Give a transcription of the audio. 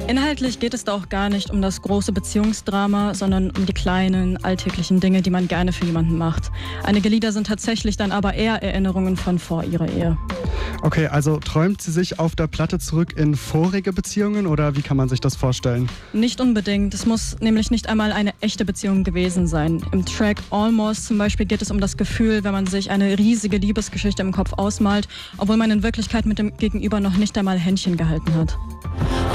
Inhaltlich geht es da auch gar nicht um das große Beziehungsdrama, sondern um die kleinen, alltäglichen Dinge, die man gerne für jemanden macht. Einige Lieder sind tatsächlich dann aber eher Erinnerungen von vor ihrer Ehe. Okay, also träumt sie sich auf der Platte zurück in vorige Beziehungen oder wie kann man sich das vorstellen? Nicht unbedingt. Es muss nämlich nicht einmal eine echte Beziehung gewesen sein. Im Track Almost zum Beispiel geht es um das Gefühl, wenn man sich eine riesige Liebesgeschichte im Kopf ausmalt, obwohl man in Wirklichkeit mit dem Gegenüber noch nicht einmal Händchen gehalten hat.